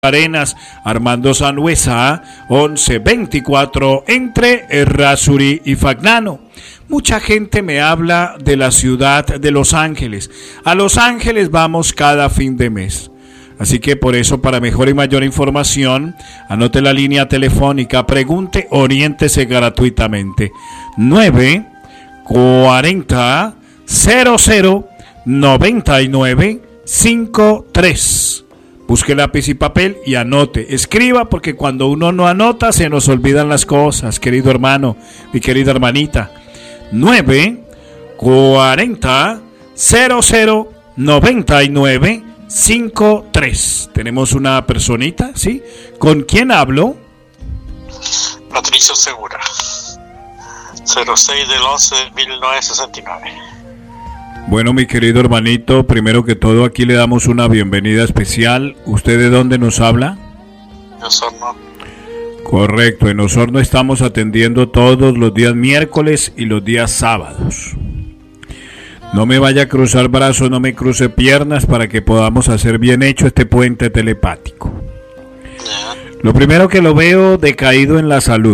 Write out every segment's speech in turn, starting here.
Arenas, Armando Sanhueza, 1124, entre Errázuri y Fagnano. Mucha gente me habla de la ciudad de Los Ángeles. A Los Ángeles vamos cada fin de mes. Así que por eso, para mejor y mayor información, anote la línea telefónica, pregunte, oriéntese gratuitamente. 940 00 99 53. Busque lápiz y papel y anote, escriba, porque cuando uno no anota se nos olvidan las cosas, querido hermano, mi querida hermanita. 940 00 99 53. Tenemos una personita, ¿sí? ¿Con quién hablo? Patricio Segura, 06 del 11 de 1969. Bueno, mi querido hermanito, primero que todo aquí le damos una bienvenida especial. ¿Usted de dónde nos habla? De Osorno. Correcto, en Osorno estamos atendiendo todos los días miércoles y los días sábados. No me vaya a cruzar brazos, no me cruce piernas para que podamos hacer bien hecho este puente telepático. Lo primero que lo veo, decaído en la salud.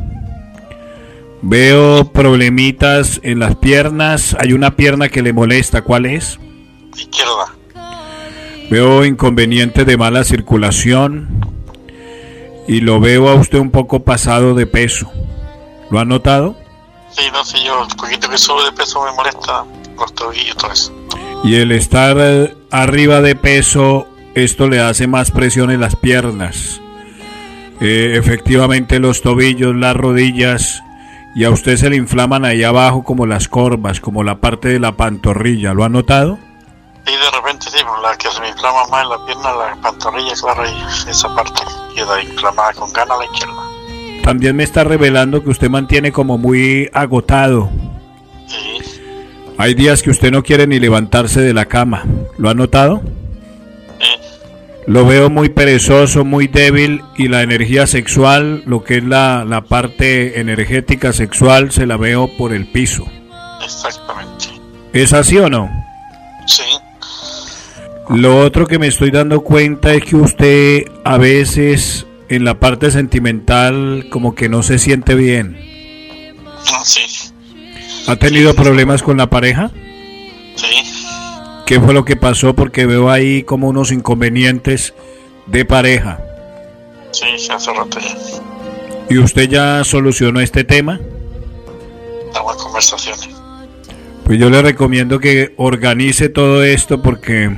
Veo problemitas en las piernas. Hay una pierna que le molesta. ¿Cuál es? Izquierda. Veo inconveniente de mala circulación. Y lo veo a usted un poco pasado de peso. ¿Lo ha notado? Sí, no sé, yo un poquito que subo de peso me molesta los tobillos y todo eso. Y el estar arriba de peso, esto le hace más presión en las piernas. Efectivamente los tobillos, las rodillas... Y a usted se le inflaman ahí abajo como las corvas, como la parte de la pantorrilla. ¿Lo ha notado? Sí, de repente sí, la que se me inflama más en la pierna, la pantorrilla, claro, y esa parte queda inflamada con ganas la izquierda. También me está revelando que usted mantiene como muy agotado. Sí. Hay días que usted no quiere ni levantarse de la cama. ¿Lo ha notado? Sí. Lo veo muy perezoso, muy débil, y la energía sexual, lo que es la parte energética sexual, se la veo por el piso. Exactamente. ¿Es así o no? Sí. Lo otro que me estoy dando cuenta es que usted a veces en la parte sentimental como que no se siente bien. Sí. ¿Ha tenido problemas con la pareja? Sí. ¿Qué fue lo que pasó? Porque veo ahí como unos inconvenientes de pareja. Sí, hace rato ya. ¿Y usted ya solucionó este tema? Estamos en conversaciones. Pues yo le recomiendo que organice todo esto porque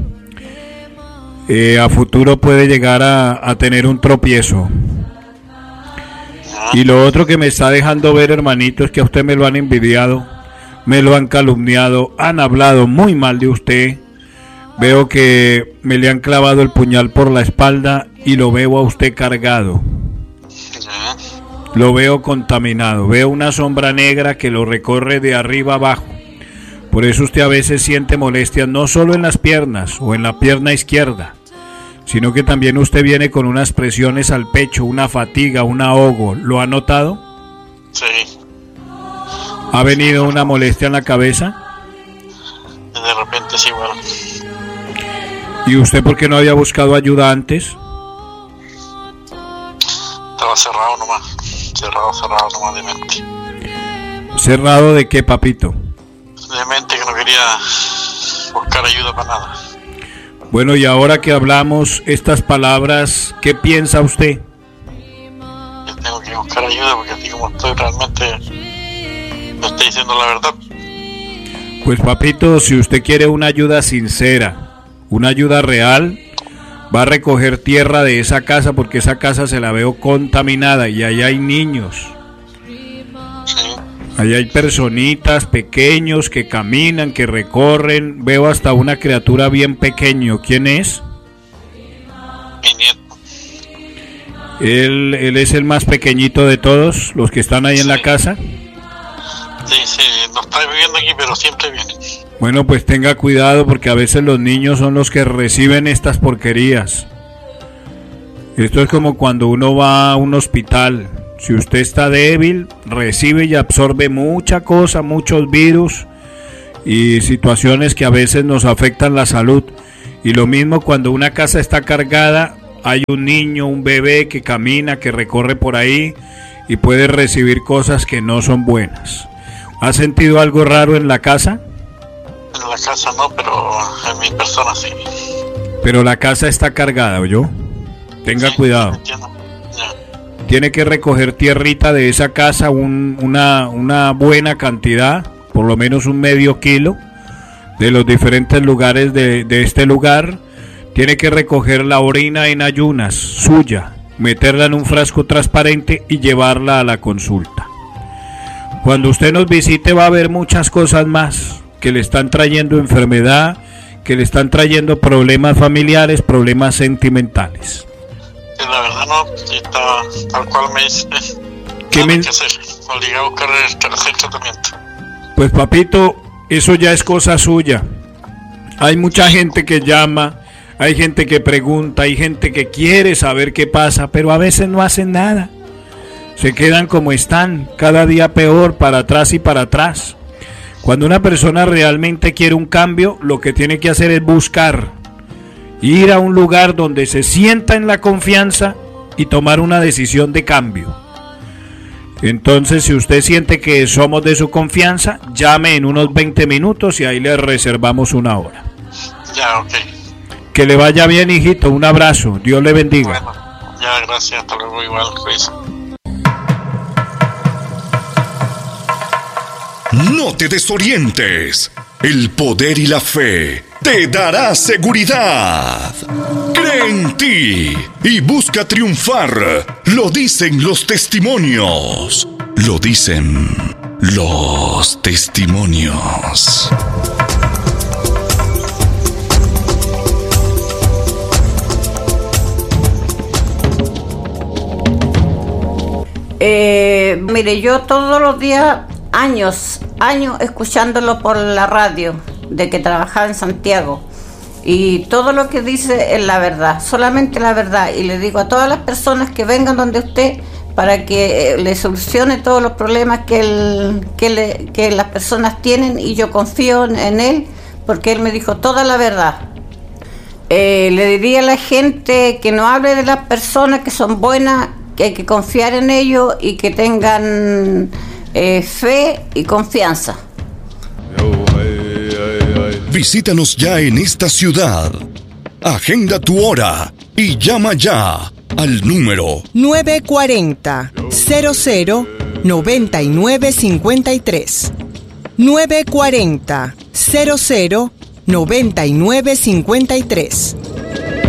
a futuro puede llegar a tener un tropiezo. Y lo otro que me está dejando ver, hermanito, es que a usted me lo han envidiado. Me lo han calumniado, han hablado muy mal de usted. Veo que me le han clavado el puñal por la espalda y lo veo a usted cargado. Lo veo contaminado. Veo una sombra negra que lo recorre de arriba abajo. Por eso usted a veces siente molestias no solo en las piernas o en la pierna izquierda, sino que también usted viene con unas presiones al pecho, una fatiga, un ahogo. ¿Lo ha notado? Sí. ¿Ha venido una molestia en la cabeza? De repente sí, bueno. ¿Y usted por qué no había buscado ayuda antes? Estaba cerrado nomás. Cerrado nomás de mente. ¿Cerrado de qué, papito? De mente, que no quería buscar ayuda para nada. Bueno, y ahora que hablamos estas palabras, ¿qué piensa usted? Yo tengo que buscar ayuda porque así como estoy realmente... no estoy diciendo la verdad. Pues papito, si usted quiere una ayuda sincera, una ayuda real, va a recoger tierra de esa casa porque esa casa se la veo contaminada y ahí hay niños. Sí. Ahí hay personitas pequeños que caminan, que recorren. Veo hasta una criatura bien pequeño. ¿Quién es? Mi nieto. Él es el más pequeñito de todos los que están ahí en la casa. Sí, no está viviendo aquí, pero siempre viene. Bueno, pues tenga cuidado porque a veces los niños son los que reciben estas porquerías. Esto es como cuando uno va a un hospital. Si usted está débil, recibe y absorbe mucha cosa, muchos virus y situaciones que a veces nos afectan la salud. Y lo mismo cuando una casa está cargada, hay un niño, un bebé que camina, que recorre por ahí y puede recibir cosas que no son buenas. ¿Ha sentido algo raro en la casa? En la casa no, pero en mi persona sí. Pero la casa está cargada, ¿oyó? Tenga cuidado. Entiendo. Ya. Tiene que recoger tierrita de esa casa, una buena cantidad, por lo menos un medio kilo, de los diferentes lugares de este lugar. Tiene que recoger la orina en ayunas suya, meterla en un frasco transparente y llevarla a la consulta. Cuando usted nos visite va a ver muchas cosas más que le están trayendo enfermedad, que le están trayendo problemas familiares, problemas sentimentales. La verdad no, está tal cual me dice. ¿Qué nada me... que hacer, obligado a buscar el tercer tratamiento. Pues papito, eso ya es cosa suya. Hay mucha gente que llama, hay gente que pregunta, hay gente que quiere saber qué pasa, pero a veces no hacen nada. Se quedan como están, cada día peor, para atrás y para atrás. Cuando una persona realmente quiere un cambio, lo que tiene que hacer es buscar, ir a un lugar donde se sienta en la confianza y tomar una decisión de cambio. Entonces, si usted siente que somos de su confianza, llame en unos 20 minutos y ahí le reservamos una hora. Ya, ok. Que le vaya bien, hijito, un abrazo, Dios le bendiga. Bueno, ya, gracias, hasta luego igual, Luis. No te desorientes. El poder y la fe te dará seguridad. Cree en ti y busca triunfar. Lo dicen los testimonios. Lo dicen los testimonios. Mire, yo todos los días, años escuchándolo por la radio, de que trabajaba en Santiago, y todo lo que dice es la verdad, solamente la verdad, y le digo a todas las personas que vengan donde usted para que le solucione todos los problemas que las personas tienen, y yo confío en él, porque él me dijo toda la verdad. Le diría a la gente que no hable de las personas que son buenas, que hay que confiar en ellos y que tengan fe y confianza. Visítanos ya en esta ciudad. Agenda tu hora y llama ya al número 940-00-9953. 940-00-9953.